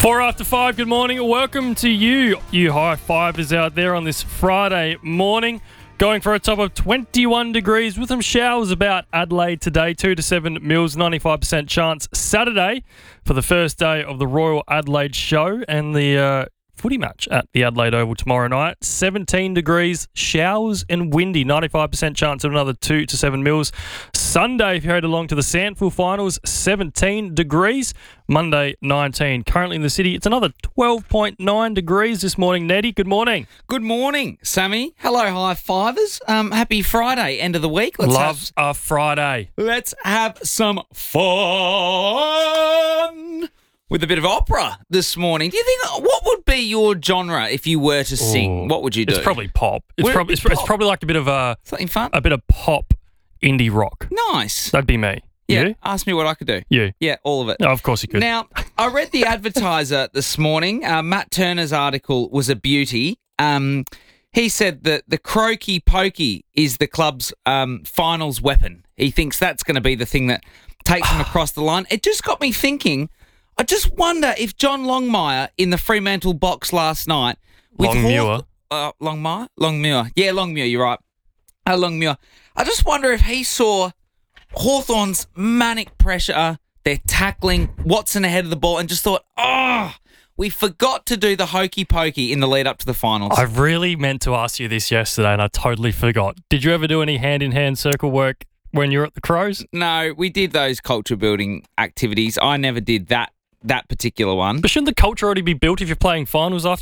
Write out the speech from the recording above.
4 after 5, good morning. Welcome to you high fivers out there on this Friday morning. Going for a top of 21 degrees with some showers about Adelaide today. 2 to 7 mils, 95% chance Saturday for the first day of the Royal Adelaide Show and the footy match at the Adelaide Oval tomorrow night. 17 degrees, showers and windy, 95% chance of another 2 to 7 mils. Sunday, if you head along to the Sandful Finals, 17 degrees. Monday, 19. Currently in the city, it's another 12.9 degrees this morning. Neddy, good morning. Good morning, Sammy. Hello, high fivers. Happy Friday, end of the week. Love a Friday. Let's have some fun with a bit of opera this morning. Do you think, what would be your genre if you were to sing? Ooh, what would you do? It's probably pop. It's probably like a bit of something fun. a bit of pop indie rock. Nice. That'd be me. Yeah. You? Ask me what I could do. You? Yeah, all of it. Oh, of course you could. Now, I read the Advertiser this morning. Matt Turner's article was a beauty. He said that the croaky pokey is the club's finals weapon. He thinks that's going to be the thing that takes them across the line. It just got me thinking, I just wonder if John Longmire in the Fremantle box last night... Longmuir. Longmuir. Yeah, Longmuir, you're right. Longmuir. I just wonder if he saw Hawthorn's manic pressure, their tackling, Watson ahead of the ball, and just thought, we forgot to do the hokey pokey in the lead up to the finals. I really meant to ask you this yesterday and I totally forgot. Did you ever do any hand-in-hand circle work when you were at the Crows? No, we did those culture building activities. I never did that particular one. But shouldn't the culture already be built if you're playing finals after